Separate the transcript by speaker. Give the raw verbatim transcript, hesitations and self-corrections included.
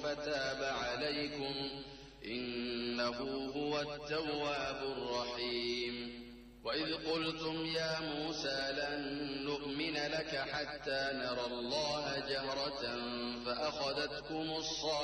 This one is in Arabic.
Speaker 1: فتاب عليكم إنه هو التواب الرحيم. وإذ قلتم يا موسى لن نؤمن لك حتى نرى الله جهرة فأخذتكم الصاعقة